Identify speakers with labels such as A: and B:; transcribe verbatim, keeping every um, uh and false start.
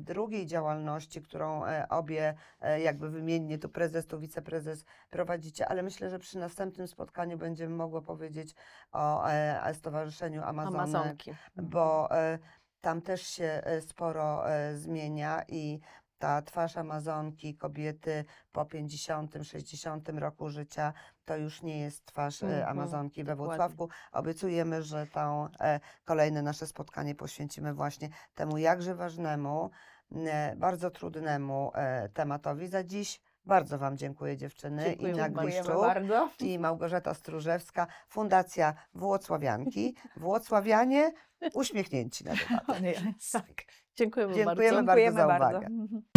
A: drugiej działalności, którą e, obie e, jakby wymiennie, tu prezes, tu wiceprezes prowadzicie, ale myślę, że przy następnym spotkaniu będziemy mogły powiedzieć o e, Stowarzyszeniu Amazonek,
B: Amazonki.
A: bo e, tam też się e, sporo e, zmienia i ta twarz Amazonki, kobiety po pięćdziesiątym, sześćdziesiątym roku życia, to już nie jest twarz e,
B: Mhm,
A: Amazonki we
B: dokładnie.
A: Włocławku. Obiecujemy, że to e, kolejne nasze spotkanie poświęcimy właśnie temu jakże ważnemu, e, bardzo trudnemu e, tematowi. Za dziś bardzo Wam dziękuję, dziewczyny.
B: Dziękuję
A: Inna
B: bardzo.
A: Gliszczuk
C: bardzo.
A: i Małgorzata Stróżewska, Fundacja Włocławianki. Włocławianie uśmiechnięci na debatę.
C: Tak.
B: Dziękujemy,
A: Dziękujemy
B: bardzo.
A: bardzo za
C: Dziękujemy bardzo.
A: uwagę.